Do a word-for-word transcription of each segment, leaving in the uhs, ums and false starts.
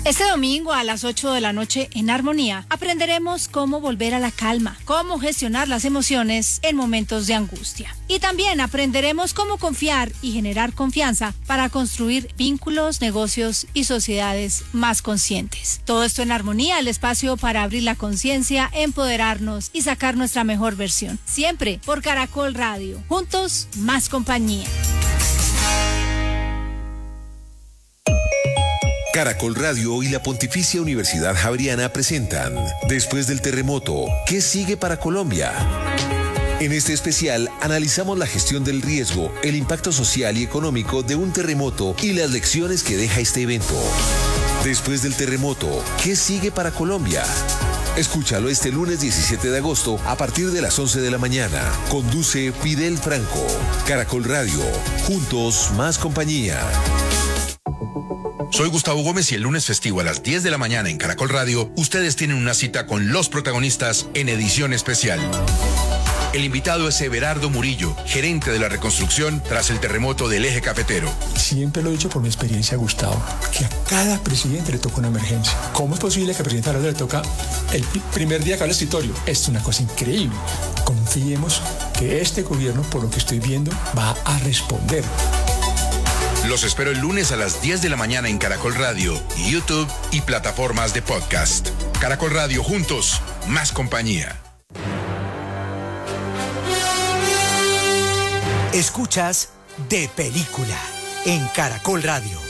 Este domingo a las ocho de la noche en Armonía aprenderemos cómo volver a la calma, cómo gestionar las emociones en momentos de angustia. Y también aprenderemos cómo confiar y generar confianza para construir vínculos, negocios y sociedades más conscientes. Todo esto en Armonía, el espacio para abrir la conciencia, empoderarnos y sacar nuestra mejor versión. Siempre por Caracol Radio. Juntos, más compañía. Caracol Radio y la Pontificia Universidad Javeriana presentan Después del terremoto, ¿qué sigue para Colombia? En este especial analizamos la gestión del riesgo, el impacto social y económico de un terremoto y las lecciones que deja este evento. Después del terremoto, ¿qué sigue para Colombia? Escúchalo este lunes diecisiete de agosto a partir de las once de la mañana. Conduce Fidel Franco. Caracol Radio. Juntos, más compañía. Soy Gustavo Gómez y el lunes festivo a las diez de la mañana en Caracol Radio, ustedes tienen una cita con los protagonistas en edición especial. El invitado es Everardo Murillo, gerente de la reconstrucción tras el terremoto del eje cafetero. Siempre lo he dicho por mi experiencia, Gustavo, que a cada presidente le toca una emergencia. ¿Cómo es posible que al presidente Araujo le toca el primer día que abre el escritorio? Es una cosa increíble. Confiemos que este gobierno, por lo que estoy viendo, va a responder. Los espero el lunes a las diez de la mañana en Caracol Radio, YouTube y plataformas de podcast. Caracol Radio, juntos, más compañía. Escuchas De Película en Caracol Radio.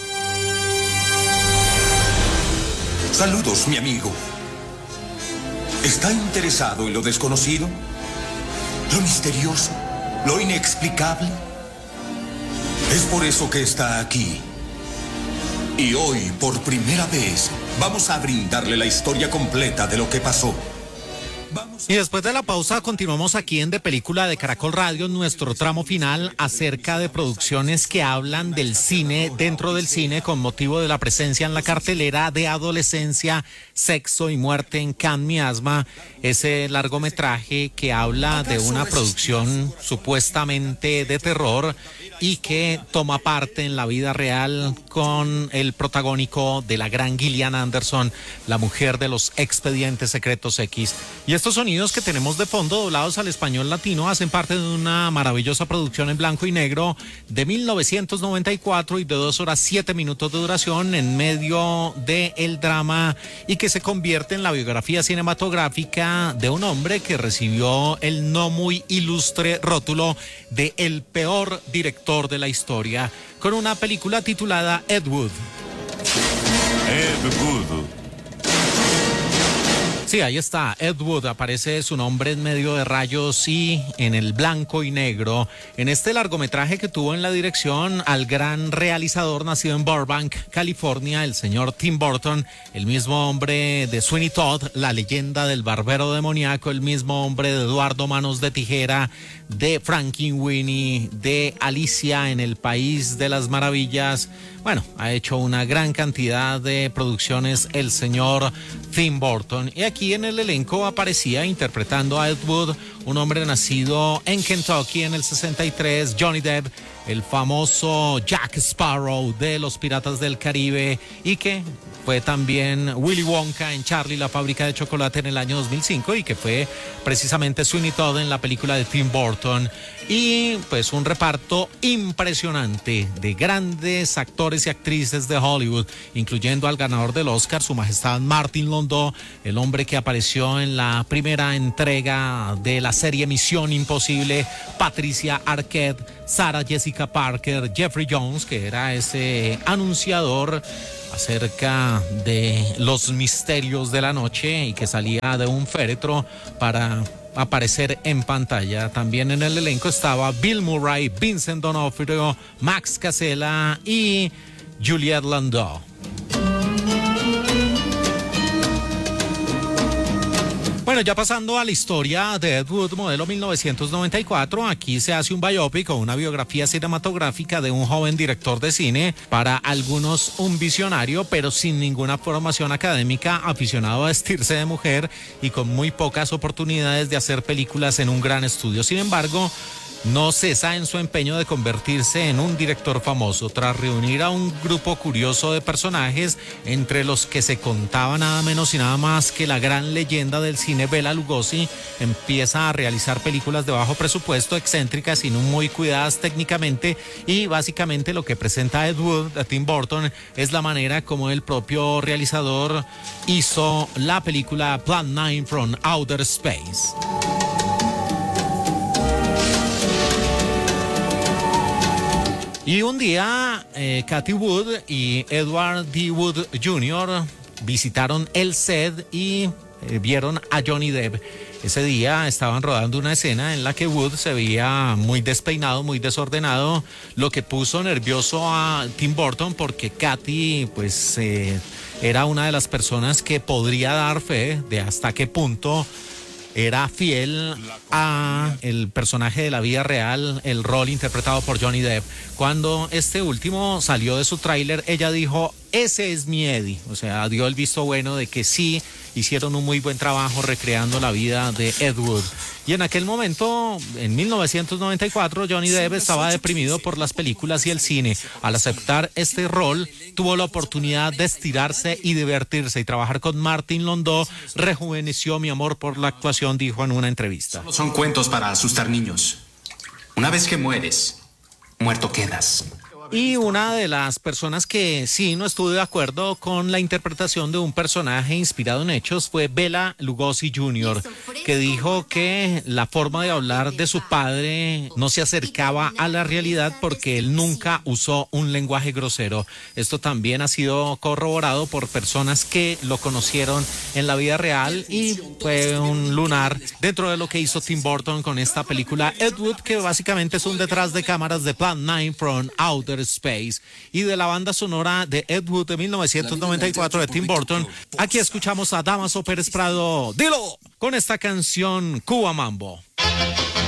Saludos, mi amigo. ¿Está interesado en lo desconocido? ¿Lo misterioso? ¿Lo inexplicable? Es por eso que está aquí. Y hoy, por primera vez, vamos a brindarle la historia completa de lo que pasó. Y después de la pausa continuamos aquí en De Película de Caracol Radio, en nuestro tramo final acerca de producciones que hablan del cine dentro del cine con motivo de la presencia en la cartelera de Adolescencia, Sexo y Muerte en Can Miasma, ese largometraje que habla de una producción supuestamente de terror y que toma parte en la vida real con el protagónico de la gran Gillian Anderson, la mujer de los Expedientes Secretos X. Y estos sonidos que tenemos de fondo doblados al español latino hacen parte de una maravillosa producción en blanco y negro de mil novecientos noventa y cuatro y de dos horas siete minutos de duración en medio del drama y que se convierte en la biografía cinematográfica de un hombre que recibió el no muy ilustre rótulo de el peor director de la historia con una película titulada Ed Wood. Ed Wood. Sí, ahí está, Ed Wood, aparece su nombre en medio de rayos y en el blanco y negro, en este largometraje que tuvo en la dirección al gran realizador nacido en Burbank, California, el señor Tim Burton, el mismo hombre de Sweeney Todd, la leyenda del barbero demoníaco, el mismo hombre de Eduardo Manos de Tijera, de Frankenweenie, de Alicia en el País de las Maravillas. Bueno, ha hecho una gran cantidad de producciones el señor Tim Burton. Y aquí en el elenco aparecía interpretando a Ed Wood, un hombre nacido en Kentucky en el sesenta y tres, Johnny Depp, el famoso Jack Sparrow de los Piratas del Caribe, y que fue también Willy Wonka en Charlie la fábrica de chocolate en el año dos mil cinco y que fue precisamente Sweeney Todd en la película de Tim Burton. Y pues un reparto impresionante de grandes actores y actrices de Hollywood, incluyendo al ganador del Oscar, su majestad Martin Landau, el hombre que apareció en la primera entrega de la serie Misión Imposible, Patricia Arquette, Sarah Jessica Parker, Jeffrey Jones, que era ese anunciador acerca de los misterios de la noche y que salía de un féretro para aparecer en pantalla. También en el elenco estaba Bill Murray, Vincent D'Onofrio, Max Casella y Juliette Landau. Bueno, ya pasando a la historia de Ed Wood, modelo mil novecientos noventa y cuatro, aquí se hace un biopic o una biografía cinematográfica de un joven director de cine, para algunos un visionario, pero sin ninguna formación académica, aficionado a vestirse de mujer y con muy pocas oportunidades de hacer películas en un gran estudio. Sin embargo, no cesa en su empeño de convertirse en un director famoso tras reunir a un grupo curioso de personajes entre los que se contaba nada menos y nada más que la gran leyenda del cine Bela Lugosi. Empieza a realizar películas de bajo presupuesto, excéntricas y no muy cuidadas técnicamente, y básicamente lo que presenta Ed Wood a Tim Burton es la manera como el propio realizador hizo la película Plan nueve from Outer Space. Y un día, eh, Kathy Wood y Edward D. Wood junior visitaron el set y eh, vieron a Johnny Depp. Ese día estaban rodando una escena en la que Wood se veía muy despeinado, muy desordenado, lo que puso nervioso a Tim Burton porque Kathy, pues, eh, era una de las personas que podría dar fe de hasta qué punto era fiel a el personaje de la vida real, el rol interpretado por Johnny Depp. Cuando este último salió de su tráiler, ella dijo: ese es mi Eddie. O sea, dio el visto bueno de que sí hicieron un muy buen trabajo recreando la vida de Ed Wood. Y en aquel momento, en mil novecientos noventa y cuatro, Johnny Depp estaba deprimido por las películas y el cine. Al aceptar este rol, tuvo la oportunidad de estirarse y divertirse, y trabajar con Martin Landau rejuveneció mi amor por la actuación, dijo en una entrevista. Solo son cuentos para asustar niños. Una vez que mueres, muerto quedas. Y una de las personas que sí no estuvo de acuerdo con la interpretación de un personaje inspirado en hechos fue Bela Lugosi junior, que dijo que la forma de hablar de su padre no se acercaba a la realidad porque él nunca usó un lenguaje grosero. Esto también ha sido corroborado por personas que lo conocieron en la vida real, y fue un lunar dentro de lo que hizo Tim Burton con esta película Ed Wood, que básicamente es un detrás de cámaras de Plan nueve from Outer Space y de la banda sonora de Ed Wood de mil novecientos noventa y cuatro de Tim Burton. Aquí escuchamos a Damaso Pérez Prado, dilo, con esta canción Cuba Mambo.